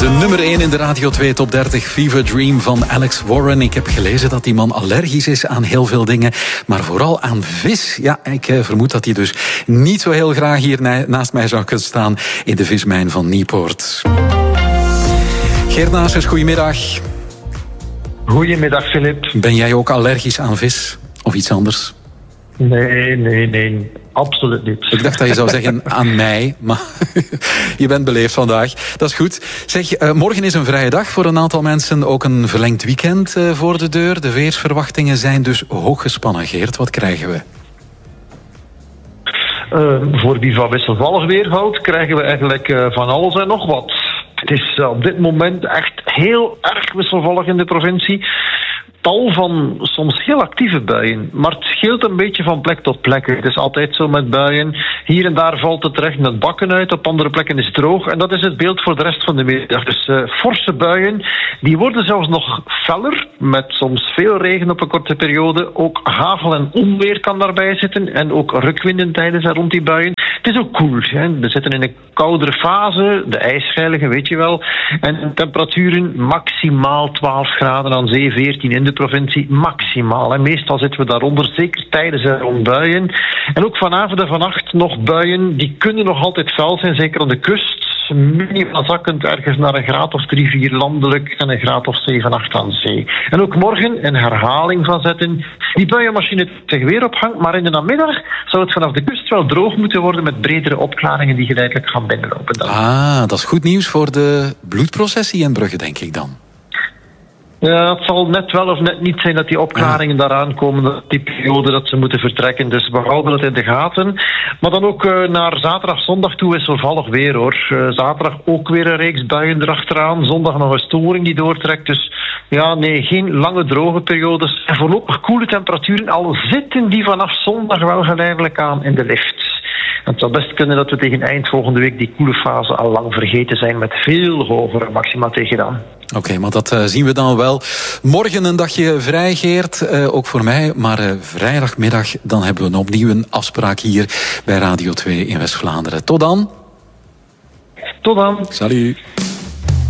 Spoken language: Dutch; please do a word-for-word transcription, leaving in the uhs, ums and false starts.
De nummer één in de Radio twee Top dertig, Fever Dream van Alex Warren. Ik heb gelezen dat die man allergisch is aan heel veel dingen, maar vooral aan vis. Ja, ik eh, vermoed dat hij dus niet zo heel graag hier na- naast mij zou kunnen staan in de vismijn van Niepoort. Geert Naessers, goedemiddag. Goedemiddag, Filip. Ben jij ook allergisch aan vis of iets anders? Nee, nee, nee. Absoluut niet. Ik dacht dat je zou zeggen aan mij, maar je bent beleefd vandaag. Dat is goed. Zeg, uh, morgen is een vrije dag voor een aantal mensen. Ook een verlengd weekend uh, voor de deur. De weersverwachtingen zijn dus hoog gespannen. Geert, wat krijgen we? Uh, voor wie van wisselvallig weer houdt, krijgen we eigenlijk uh, van alles en nog wat. Het is uh, op dit moment echt heel erg wisselvallig in de provincie. Tal van soms heel actieve buien, maar het scheelt een beetje van plek tot plek. Het is altijd zo met buien. Hier en daar valt het recht met bakken uit, op andere plekken is het droog. En dat is het beeld voor de rest van de middag. Dus uh, forse buien, die worden zelfs nog feller, met soms veel regen op een korte periode. Ook hagel en onweer kan daarbij zitten en ook rukwinden tijdens en rond die buien. Het is ook koel. Hè? We zitten in een koudere fase, de ijsschijlige, weet je wel. En temperaturen maximaal twaalf graden aan zee, veertien in de provincie, maximaal. En meestal zitten we daaronder, zeker tijdens en rond buien. En ook vanavond en vannacht nog buien, die kunnen nog altijd fel zijn, zeker aan de kust. Minimaal zakkend ergens naar een graad of drie, vier landelijk en een graad of zeven, acht aan zee. En ook morgen een herhaling van zetten. Die buienmachine zich weer ophangt, maar in de namiddag zou het vanaf de kust wel droog moeten worden met bredere opklaringen die geleidelijk gaan binnenlopen. Dan. Ah, dat is goed nieuws voor de bloedprocessie in Brugge, denk ik dan. Ja, het zal net wel of net niet zijn dat die opklaringen ja. daaraan komen, dat die periode dat ze moeten vertrekken. Dus we houden het in de gaten. Maar dan ook uh, naar zaterdag, zondag toe wisselvallig weer, hoor. Uh, zaterdag ook weer een reeks buien erachteraan. Zondag nog een storing die doortrekt. Dus ja, nee, geen lange droge periodes. En voorlopig koele temperaturen, al zitten die vanaf zondag wel geleidelijk aan in de lift. Het zou best kunnen dat we tegen eind volgende week die koele fase al lang vergeten zijn met veel hogere maxima tegen dan. Oké, okay, maar dat uh, zien we dan wel. Morgen een dagje vrij, Geert, uh, ook voor mij. Maar uh, vrijdagmiddag, dan hebben we opnieuw een afspraak hier bij Radio twee in West-Vlaanderen. Tot dan. Tot dan. Salut.